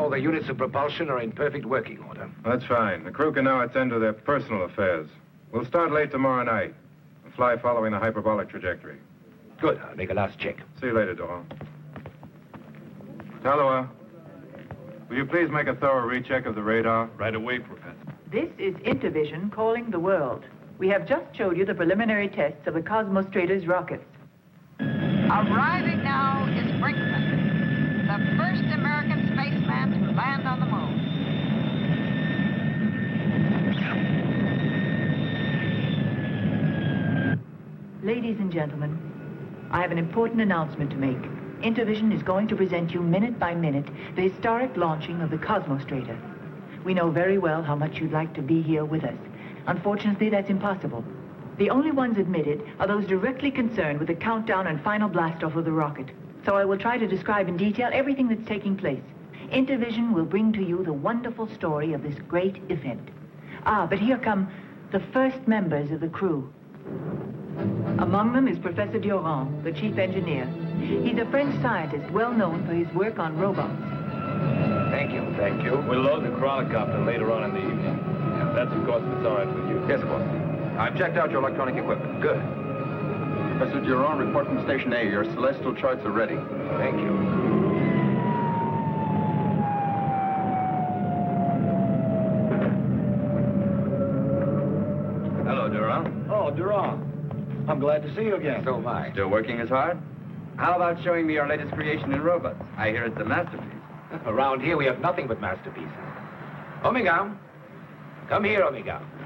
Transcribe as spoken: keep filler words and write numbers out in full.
All the units of propulsion are in perfect working order. That's fine. The crew can now attend to their personal affairs. We'll start late tomorrow night and fly following the hyperbolic trajectory. Good. I'll make a last check. See you later, Doran. Talua, will you please make a thorough recheck of the radar? Right away, Professor. This is Intervision calling the world. We have just showed you the preliminary tests of the Cosmostrator's rockets. Arriving now is Brinkman, the first American spaceman to land on the moon. Ladies and gentlemen, I have an important announcement to make. Intervision is going to present you minute by minute the historic launching of the Cosmostrator. We know very well how much you'd like to be here with us. Unfortunately, that's impossible. The only ones admitted are those directly concerned with the countdown and final blast-off of the rocket. So I will try to describe in detail everything that's taking place. Intervision will bring to you the wonderful story of this great event. Ah, but here come the first members of the crew. Among them is Professor Durand, the chief engineer. He's a French scientist well known for his work on robots. Thank you, thank you. We'll load the chronocopter later on in the evening. That's, of course, if it's all right with you. Yes, of course. I've checked out your electronic equipment. Good. Professor Durand, report from Station A. Your celestial charts are ready. Thank you. Hello, Durand. Oh, Durand. I'm glad to see you again. So am I. Still working as hard? How about showing me your latest creation in robots? I hear it's a masterpiece. Around here, we have nothing but masterpieces. Omega. Come here, Omega.